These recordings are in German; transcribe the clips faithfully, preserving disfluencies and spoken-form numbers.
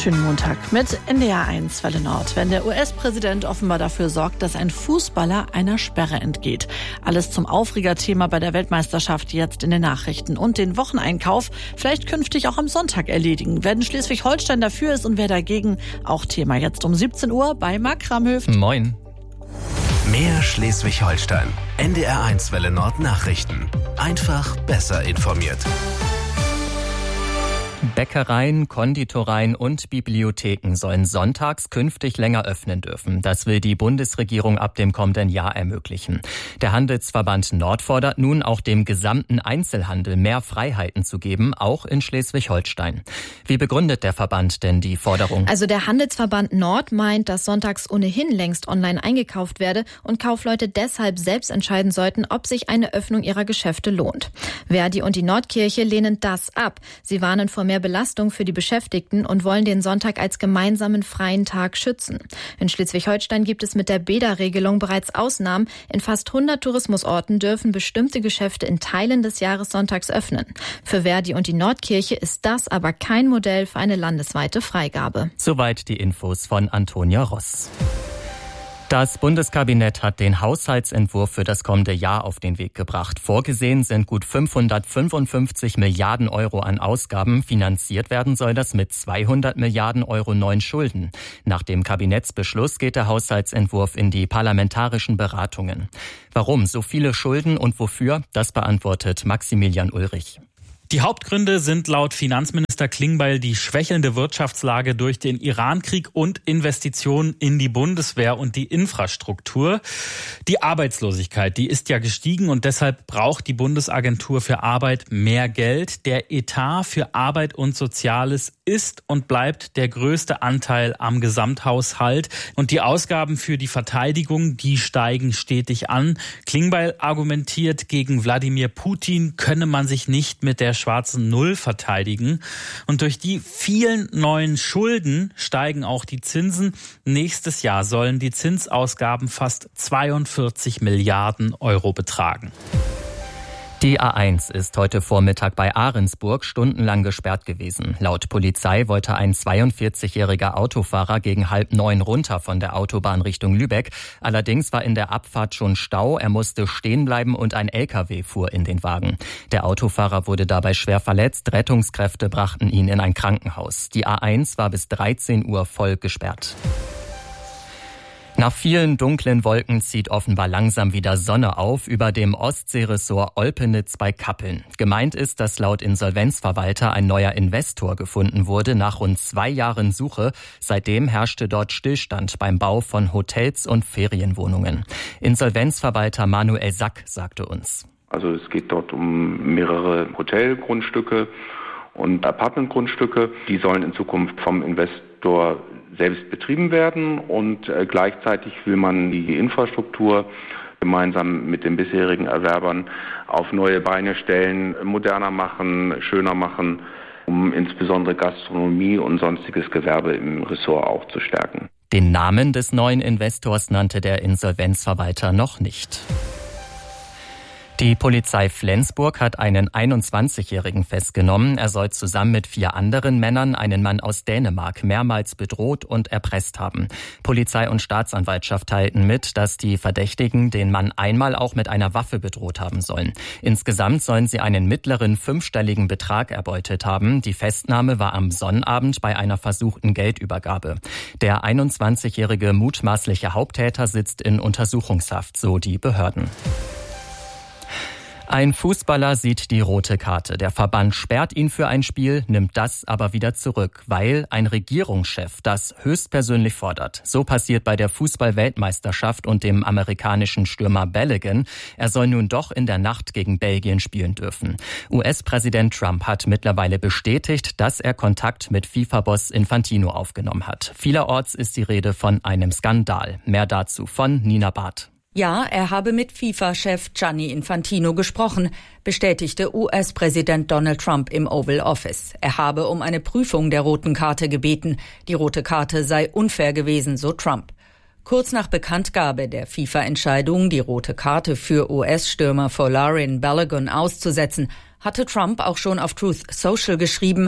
Schönen Montag mit N D R eins Welle Nord. Wenn der U S-Präsident offenbar dafür sorgt, dass ein Fußballer einer Sperre entgeht. Alles zum Aufregerthema bei der Weltmeisterschaft jetzt in den Nachrichten. Und den Wocheneinkauf vielleicht künftig auch am Sonntag erledigen. Wer in Schleswig-Holstein dafür ist und wer dagegen, auch Thema jetzt um siebzehn Uhr bei Marc Kramhöft. Moin. Mehr Schleswig-Holstein. N D R eins Welle Nord Nachrichten. Einfach besser informiert. Bäckereien, Konditoreien und Bibliotheken sollen sonntags künftig länger öffnen dürfen. Das will die Bundesregierung ab dem kommenden Jahr ermöglichen. Der Handelsverband Nord fordert nun, auch dem gesamten Einzelhandel mehr Freiheiten zu geben, auch in Schleswig-Holstein. Wie begründet der Verband denn die Forderung? Also der Handelsverband Nord meint, dass sonntags ohnehin längst online eingekauft werde und Kaufleute deshalb selbst entscheiden sollten, ob sich eine Öffnung ihrer Geschäfte lohnt. Verdi und die Nordkirche lehnen das ab. Sie warnen vor mehr Belastung für die Beschäftigten und wollen den Sonntag als gemeinsamen freien Tag schützen. In Schleswig-Holstein gibt es mit der Bäderregelung bereits Ausnahmen. In fast hundert Tourismusorten dürfen bestimmte Geschäfte in Teilen des Jahres sonntags öffnen. Für Verdi und die Nordkirche ist das aber kein Modell für eine landesweite Freigabe. Soweit die Infos von Antonia Ross. Das Bundeskabinett hat den Haushaltsentwurf für das kommende Jahr auf den Weg gebracht. Vorgesehen sind gut fünfhundertfünfundfünfzig Milliarden Euro an Ausgaben. Finanziert werden soll das mit zweihundert Milliarden Euro neuen Schulden. Nach dem Kabinettsbeschluss geht der Haushaltsentwurf in die parlamentarischen Beratungen. Warum so viele Schulden und wofür? Das beantwortet Maximilian Ulrich. Die Hauptgründe sind laut Finanzminister Klingbeil die schwächelnde Wirtschaftslage durch den Irankrieg und Investitionen in die Bundeswehr und die Infrastruktur. Die Arbeitslosigkeit, die ist ja gestiegen und deshalb braucht die Bundesagentur für Arbeit mehr Geld. Der Etat für Arbeit und Soziales ist und bleibt der größte Anteil am Gesamthaushalt. Und die Ausgaben für die Verteidigung, die steigen stetig an. Klingbeil argumentiert, gegen Wladimir Putin könne man sich nicht mit der schwarzen Null verteidigen. Und durch die vielen neuen Schulden steigen auch die Zinsen. Nächstes Jahr sollen die Zinsausgaben fast zweiundvierzig Milliarden Euro betragen. Die A eins ist heute Vormittag bei Ahrensburg stundenlang gesperrt gewesen. Laut Polizei wollte ein zweiundvierzigjähriger Autofahrer gegen halb neun runter von der Autobahn Richtung Lübeck. Allerdings war in der Abfahrt schon Stau. Er musste stehen bleiben und ein L K W fuhr in den Wagen. Der Autofahrer wurde dabei schwer verletzt. Rettungskräfte brachten ihn in ein Krankenhaus. Die A eins war bis dreizehn Uhr voll gesperrt. Nach vielen dunklen Wolken zieht offenbar langsam wieder Sonne auf über dem Ostseeressort Olpenitz bei Kappeln. Gemeint ist, dass laut Insolvenzverwalter ein neuer Investor gefunden wurde nach rund zwei Jahren Suche. Seitdem herrschte dort Stillstand beim Bau von Hotels und Ferienwohnungen. Insolvenzverwalter Manuel Sack sagte uns. Also es geht dort um mehrere Hotelgrundstücke und Apartmentgrundstücke. Die sollen in Zukunft vom Investor selbst betrieben werden und äh, gleichzeitig will man die Infrastruktur gemeinsam mit den bisherigen Erwerbern auf neue Beine stellen, moderner machen, schöner machen, um insbesondere Gastronomie und sonstiges Gewerbe im Ressort auch zu stärken. Den Namen des neuen Investors nannte der Insolvenzverwalter noch nicht. Die Polizei Flensburg hat einen einundzwanzigjährigen festgenommen. Er soll zusammen mit vier anderen Männern einen Mann aus Dänemark mehrmals bedroht und erpresst haben. Polizei und Staatsanwaltschaft teilten mit, dass die Verdächtigen den Mann einmal auch mit einer Waffe bedroht haben sollen. Insgesamt sollen sie einen mittleren fünfstelligen Betrag erbeutet haben. Die Festnahme war am Sonnabend bei einer versuchten Geldübergabe. Der einundzwanzigjährige mutmaßliche Haupttäter sitzt in Untersuchungshaft, so die Behörden. Ein Fußballer sieht die rote Karte. Der Verband sperrt ihn für ein Spiel, nimmt das aber wieder zurück, weil ein Regierungschef das höchstpersönlich fordert. So passiert bei der Fußball-Weltmeisterschaft und dem amerikanischen Stürmer Balogun. Er soll nun doch in der Nacht gegen Belgien spielen dürfen. U S-Präsident Trump hat mittlerweile bestätigt, dass er Kontakt mit FIFA-Boss Infantino aufgenommen hat. Vielerorts ist die Rede von einem Skandal. Mehr dazu von Nina Barth. Ja, er habe mit FIFA-Chef Gianni Infantino gesprochen, bestätigte U S-Präsident Donald Trump im Oval Office. Er habe um eine Prüfung der roten Karte gebeten. Die rote Karte sei unfair gewesen, so Trump. Kurz nach Bekanntgabe der FIFA-Entscheidung, die rote Karte für U S-Stürmer Folarin Balogun auszusetzen, hatte Trump auch schon auf Truth Social geschrieben: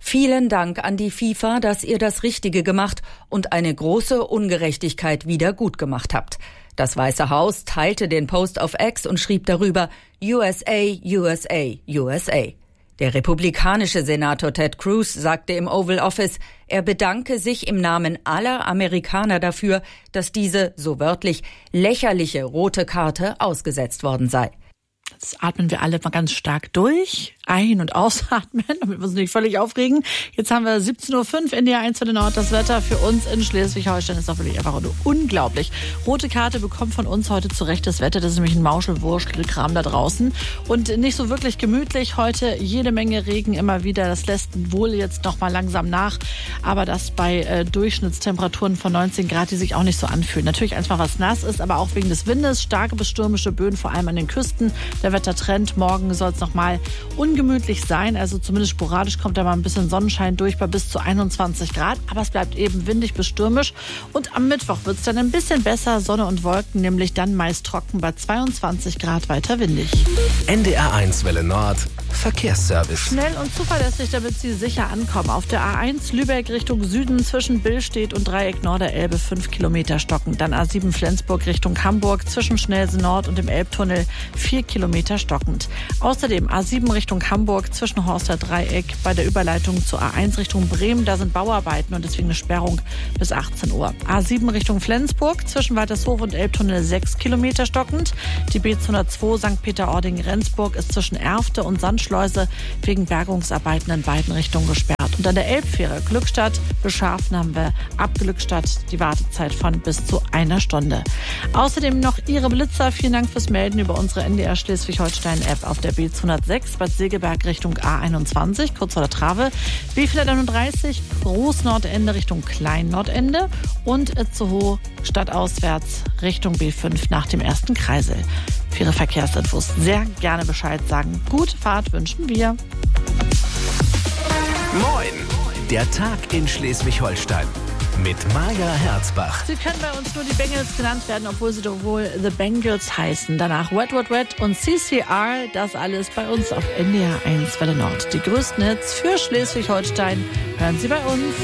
Vielen Dank an die FIFA, dass ihr das Richtige gemacht und eine große Ungerechtigkeit wieder gut gemacht habt. Das Weiße Haus teilte den Post auf X und schrieb darüber U S A, U S A, U S A. Der republikanische Senator Ted Cruz sagte im Oval Office, er bedanke sich im Namen aller Amerikaner dafür, dass diese, so wörtlich, lächerliche rote Karte ausgesetzt worden sei. Jetzt atmen wir alle mal ganz stark durch. Ein- und ausatmen, damit wir uns nicht völlig aufregen. Jetzt haben wir siebzehn Uhr fünf, N D R eins Welle Nord. Das Wetter für uns in Schleswig-Holstein ist doch wirklich einfach nur unglaublich. Rote Karte bekommt von uns heute zurecht das Wetter. Das ist nämlich ein Mauschelwurschtelkram da draußen. Und nicht so wirklich gemütlich. Heute jede Menge Regen immer wieder. Das lässt wohl jetzt noch mal langsam nach. Aber das bei äh, Durchschnittstemperaturen von neunzehn Grad, die sich auch nicht so anfühlen. Natürlich einfach was nass ist, aber auch wegen des Windes. Starke bis stürmische Böen, vor allem an den Küsten. Der Wettertrend. Morgen soll es noch mal ungemütlich sein, also zumindest sporadisch kommt da mal ein bisschen Sonnenschein durch bei bis zu einundzwanzig Grad, aber es bleibt eben windig bis stürmisch und am Mittwoch wird es dann ein bisschen besser, Sonne und Wolken, nämlich dann meist trocken bei zweiundzwanzig Grad, weiter windig. N D R eins Welle Nord, Verkehrsservice. Schnell und zuverlässig, damit Sie sicher ankommen. Auf der A eins Lübeck Richtung Süden zwischen Billstedt und Dreieck Norderelbe fünf Kilometer stockend. Dann A sieben Flensburg Richtung Hamburg zwischen Schnellse Nord und dem Elbtunnel vier Kilometer stockend. Außerdem A sieben Richtung Hamburg zwischen Horster Dreieck bei der Überleitung zur A eins Richtung Bremen. Da sind Bauarbeiten und deswegen eine Sperrung bis achtzehn Uhr. A sieben Richtung Flensburg zwischen Waltershof und Elbtunnel sechs Kilometer stockend. Die B zweihundertzwei Sankt Peter-Ording-Rendsburg ist zwischen Erfte und Sandschleuse wegen Bergungsarbeiten in beiden Richtungen gesperrt. Und an der Elbfähre Glückstadt Bescharfen haben wir ab Glückstadt die Wartezeit von bis zu einer Stunde. Außerdem noch Ihre Blitzer. Vielen Dank fürs Melden über unsere N D R Schleswig-Holstein-App auf der B zweihundertsechs Bad Segeberg Richtung A einundzwanzig, kurz vor der Trave. B vierhunderteinunddreißig Großnordende Richtung Klein-Nordende und Itzehoe stadtauswärts Richtung B fünf nach dem ersten Kreisel. Für Ihre Verkehrsinfos sehr gerne Bescheid sagen. Gute Fahrt wünschen wir. Moin! Der Tag in Schleswig-Holstein mit Maja Herzbach. Sie können bei uns nur die Bengals genannt werden, obwohl sie doch wohl The Bengals heißen. Danach Wet Wet Wet und C C R. Das alles bei uns auf N D R eins Welle Nord. Die größten Hits für Schleswig-Holstein hören Sie bei uns.